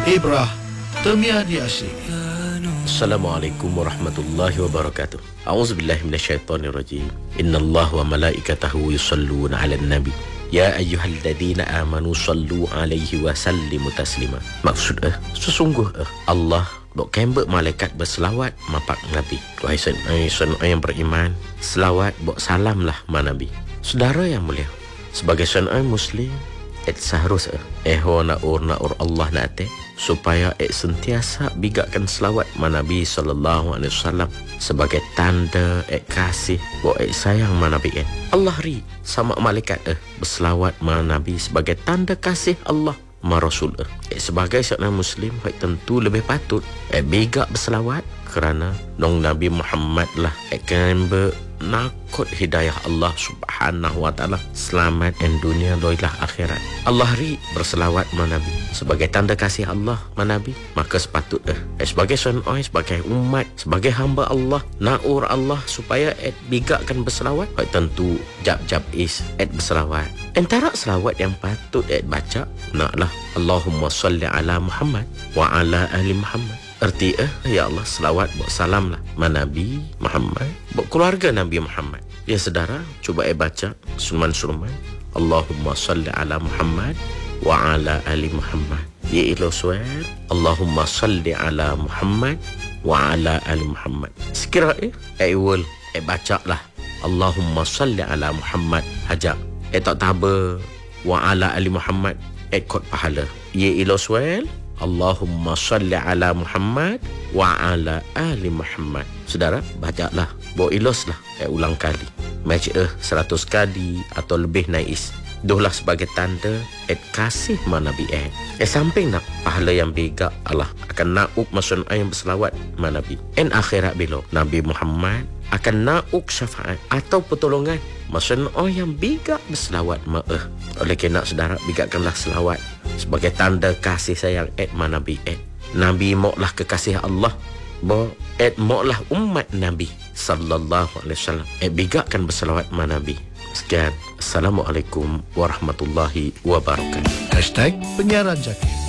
Ibrah Temiadi Asyik. Assalamualaikum warahmatullahi wabarakatuh. A'udzubillahi minasyaitonirrajim. Innallaha wa malaikatahu yusholluna 'alan nabi. Ya ayyuhalladzina amanu shallu 'alaihi wa sallimu taslima. Maksud sesungguh Allah dok kembek malaikat berselawat mapak nabi. Wahai saudara yang beriman, selawat bok salam lah ma nabi. Saudara yang mulia, sebagai seorang muslim seharusnya na ur Allah nate supaya sentiasa bigakkan selawat ma Nabi sallallahu alaihi wasallam sebagai tanda kasih wa sayang ma Nabi. Allah ri sama malaikat berselawat ma Nabi sebagai tanda kasih Allah ma Rasul. Sebagai seorang muslim tentu lebih patut bigak berselawat kerana nong Nabi Muhammad lah akan nakut hidayah Allah subhanahu wa ta'ala selamat en dunia doilah akhirat. Allah ri berselawat ma Nabi sebagai tanda kasih Allah ma Nabi. Maka sepatut sebagai sonoi, sebagai umat, sebagai hamba Allah, naur Allah supaya bigakkan berselawat. Tentu jap-jap berselawat. Antara selawat yang patut baca naklah Allahumma salli ala Muhammad wa ala ali Muhammad. Erti ya Allah selawat buat salam lah ma Nabi Muhammad, buat keluarga Nabi Muhammad. Ya saudara, cuba baca sulman-sulman Allahumma salli ala Muhammad wa ala ali Muhammad. Ya ilo suar Allahumma salli ala Muhammad wa ala ali Muhammad. Sekira iwal baca lah Allahumma salli ala Muhammad haja tak tabe wa ala ali Muhammad kot pahala. Ya ilo suar Allahumma salli ala Muhammad wa ala ali Muhammad. Saudara, bacalah, bawa iloslah ulang kali. Macam 100 kali atau lebih nais. Dohlah sebagai tanda kasih ma Nabi. Samping nak pahala yang bega Allah akan nauk masun yang berselawat ma Nabi. Akhirat bila Nabi Muhammad akan nauk syafaat atau pertolongan masun yang bega berselawat ma. Oleh kerana saudara, bigakkanlah selawat sebagai tanda kasih sayang ma Nabi. Nabi moklah kekasih Allah, moklah umat Nabi sallallahu alaihi wasallam. Bigakkan berselawat ma Nabi. Sekian. Assalamualaikum warahmatullahi wabarakatuh. #Penyiaran Zakir.